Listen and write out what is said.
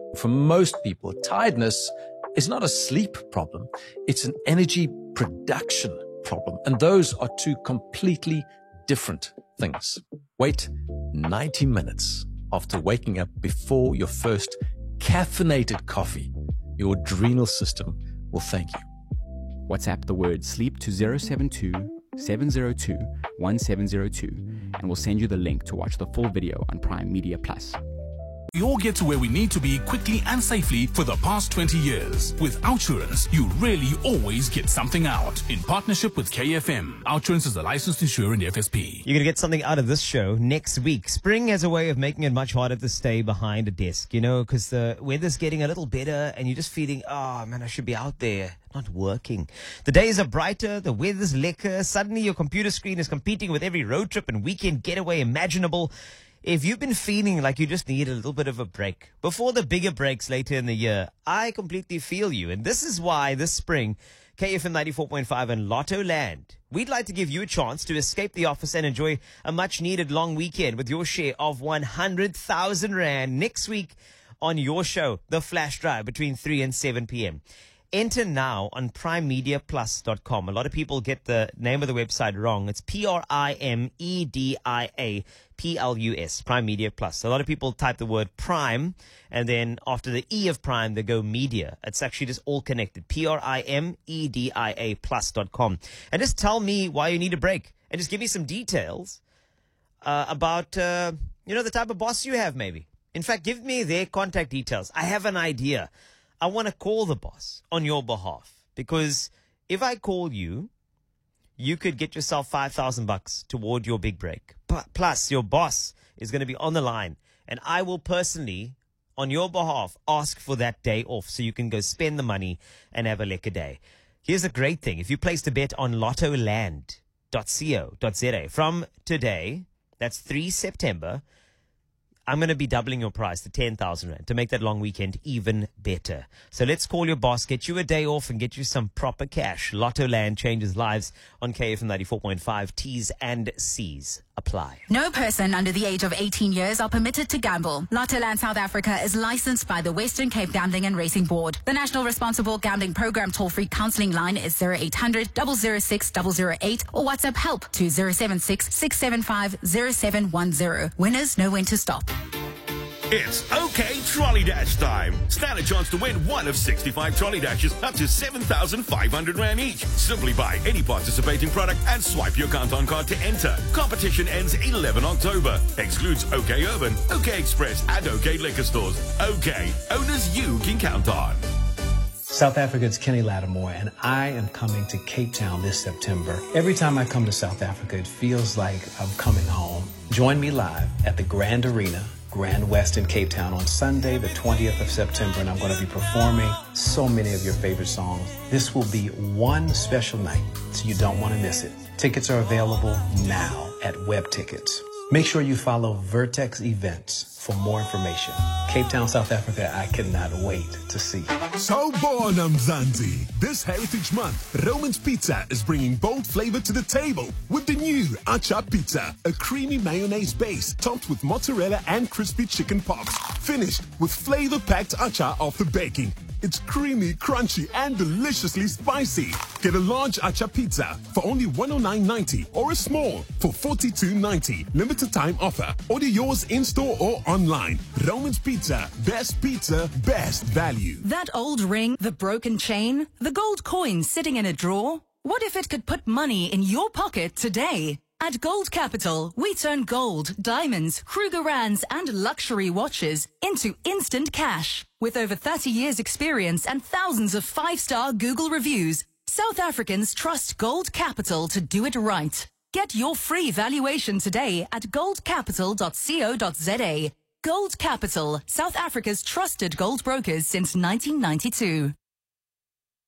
For most people, tiredness is not a sleep problem. It's an energy production problem. And those are two completely different things. Wait 90 minutes after waking up before your first caffeinated coffee. Your adrenal system will thank you. WhatsApp the word sleep to 072 702 1702 and we'll send you the link to watch the full video on Prime Media Plus. We all get to where we need to be quickly and safely for the past 20 years. With Outsurance, you really always get something out. In partnership with KFM, Outsurance is a licensed insurer in the FSP. You're going to get something out of this show next week. Spring has a way of making it much harder to stay behind a desk, you know, because the weather's getting a little better and you're just feeling, oh man, I should be out there, not working. The days are brighter, the weather's lekker. Suddenly your computer screen is competing with every road trip and weekend getaway imaginable. If you've been feeling like you just need a little bit of a break before the bigger breaks later in the year, I completely feel you. And this is why this spring, KFM 94.5 and Lotto Land, we'd like to give you a chance to escape the office and enjoy a much-needed long weekend with your share of 100,000 Rand next week on your show, The Flash Drive, between 3 and 7 p.m. Enter now on primemediaplus.com. A lot of people get the name of the website wrong. It's PRIMEDIAPLUS, Prime Media Plus. A lot of people type the word prime, and then after the E of prime, they go media. It's actually just all connected. PRIMEDIA plus.com. And just tell me why you need a break. And just give me some details about, the type of boss you have maybe. In fact, give me their contact details. I have an idea. I want to call the boss on your behalf, because if I call you, you could get yourself 5,000 bucks toward your big break. Plus, your boss is going to be on the line, and I will personally, on your behalf, ask for that day off so you can go spend the money and have a lekker day. Here's the great thing. If you placed a bet on lottoland.co.za from today, that's 3 September, I'm going to be doubling your price to 10,000 Rand to make that long weekend even better. So let's call your boss, get you a day off and get you some proper cash. Lotto Land changes lives on KFM 94.5. T's and C's apply. No person under the age of 18 years are permitted to gamble. Lotto Land South Africa is licensed by the Western Cape Gambling and Racing Board. The National Responsible Gambling Program toll-free counselling line is 0800 006 008 or WhatsApp help to 076 675 0710. Winners know when to stop. It's OK Trolley Dash time. Stand a chance to win one of 65 trolley dashes up to 7,500 Rand each. Simply buy any participating product and swipe your count-on card to enter. Competition ends 11 October. Excludes OK Urban, OK Express and OK Liquor Stores. OK, owners you can count on. South Africa's Kenny Lattimore, and I am coming to Cape Town this September. Every time I come to South Africa, it feels like I'm coming home. Join me live at the Grand Arena, Grand West in Cape Town on Sunday, the 20th of September, and I'm going to be performing so many of your favorite songs. This will be one special night, so you don't want to miss it. Tickets are available now at Web Tickets. Make sure you follow Vertex Events for more information. Cape Town, South Africa, I cannot wait to see. Sawubona Mzansi. This Heritage Month, Roman's Pizza is bringing bold flavor to the table with the new Acha Pizza, a creamy mayonnaise base topped with mozzarella and crispy chicken pops, finished with flavor-packed acha after baking. It's creamy, crunchy, and deliciously spicy. Get a large acha pizza for only 109.90 or a small for 42.90. Limited time offer. Order yours in-store or online. Roman's Pizza. Best value. That old ring, the broken chain, the gold coin sitting in a drawer. What if it could put money in your pocket today? At Gold Capital, we turn gold, diamonds, Krugerrands, and luxury watches into instant cash. With over 30 years experience and thousands of 5-star Google reviews, South Africans trust Gold Capital to do it right. Get your free valuation today at goldcapital.co.za. Gold Capital, South Africa's trusted gold brokers since 1992.